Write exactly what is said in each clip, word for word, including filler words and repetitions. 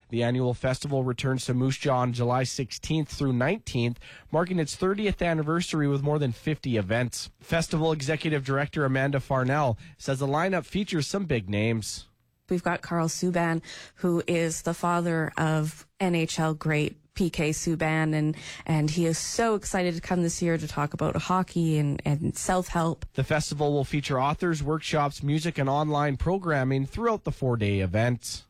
The annual festival returns to Moose Jaw on July sixteenth through nineteenth, marking its thirtieth anniversary with more than fifty events. Festival Executive Director Amanda Farnell says the lineup features some big names. We've got Carl Subban, who is the father of N H L great P K Subban, and, and he is so excited to come this year to talk about hockey and, and self-help. The festival will feature authors, workshops, music, and online programming throughout the four-day event.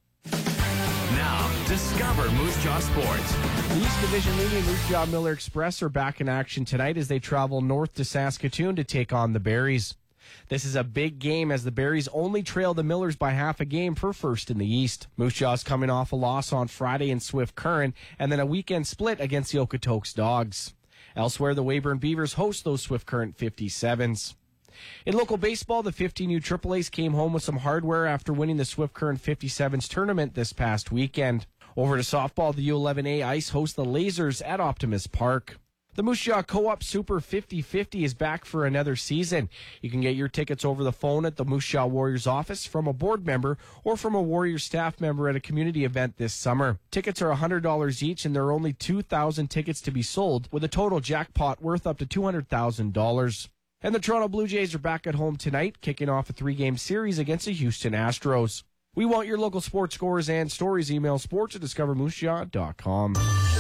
Now, discover Moose Jaw Sports. The East Division leading Moose Jaw Miller Express are back in action tonight as they travel north to Saskatoon to take on the Berries. This is a big game as the Berries only trail the Millers by half a game for first in the East. Moose Jaw's coming off a loss on Friday in Swift Current and then a weekend split against the Okotoks Dogs. Elsewhere, the Weyburn Beavers host those Swift Current fifty-sevens. In local baseball, the fifteen U Triple A's came home with some hardware after winning the Swift Current fifty-sevens tournament this past weekend. Over to softball, the U eleven A Ice host the Lasers at Optimist Park. The Moose Jaw Co-op Super fifty fifty is back for another season. You can get your tickets over the phone at the Moose Jaw Warriors office, from a board member, or from a Warriors staff member at a community event this summer. Tickets are one hundred dollars each, and there are only two thousand tickets to be sold, with a total jackpot worth up to two hundred thousand dollars. And the Toronto Blue Jays are back at home tonight, kicking off a three-game series against the Houston Astros. We want your local sports scores and stories. Email sports at discover moose jaw dot com.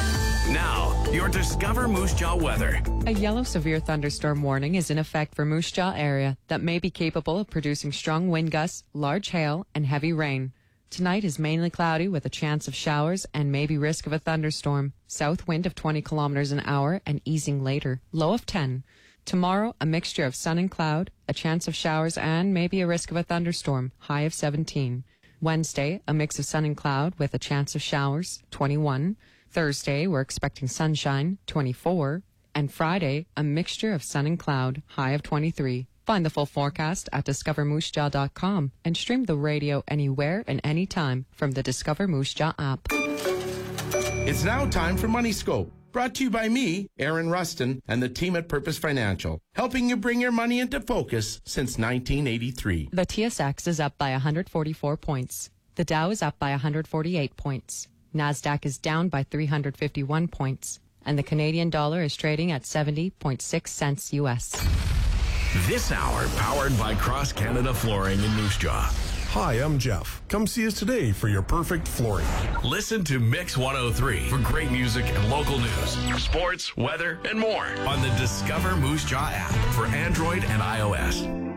Now, your Discover Moose Jaw weather. A yellow severe thunderstorm warning is in effect for Moose Jaw area that may be capable of producing strong wind gusts, large hail, and heavy rain. Tonight is mainly cloudy with a chance of showers and maybe risk of a thunderstorm. South wind of twenty kilometers an hour and easing later. Low of ten. Tomorrow, a mixture of sun and cloud, a chance of showers, and maybe a risk of a thunderstorm. High of seventeen. Wednesday, a mix of sun and cloud with a chance of showers. twenty-one. Thursday, we're expecting sunshine, twenty-four. And Friday, a mixture of sun and cloud, high of twenty-three. Find the full forecast at discover moose jaw dot com and stream the radio anywhere and anytime from the Discover Moose Jaw app. It's now time for Money Scope, brought to you by me, Aaron Rustin, and the team at Purpose Financial, helping you bring your money into focus since nineteen eighty-three. The T S X is up by one hundred forty-four points. The Dow is up by one hundred forty-eight points. NASDAQ is down by three hundred fifty-one points, and the Canadian dollar is trading at seventy point six cents U S. This hour powered by Cross Canada Flooring in Moose Jaw. Hi, I'm Jeff. Come see us today for your perfect flooring. Listen to Mix one oh three for great music and local news, sports, weather, and more on the Discover Moose Jaw app for Android and iOS.